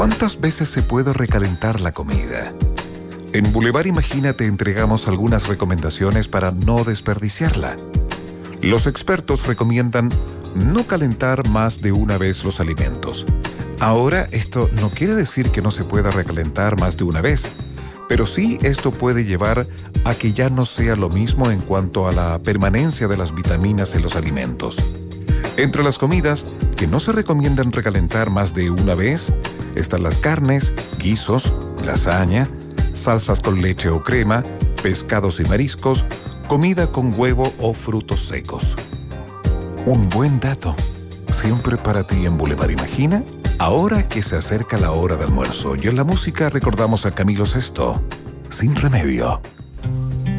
¿Cuántas veces se puede recalentar la comida? En Boulevard Imagina te entregamos algunas recomendaciones para no desperdiciarla. Los expertos recomiendan no calentar más de una vez los alimentos. Ahora, esto no quiere decir que no se pueda recalentar más de una vez, pero sí esto puede llevar a que ya no sea lo mismo en cuanto a la permanencia de las vitaminas en los alimentos. Entre las comidas que no se recomiendan recalentar más de una vez están las carnes, guisos, lasaña, salsas con leche o crema, pescados y mariscos, comida con huevo o frutos secos. Un buen dato, siempre para ti en Boulevard Imagina, ahora que se acerca la hora de almuerzo y en la música recordamos a Camilo Sesto, Sin Remedio.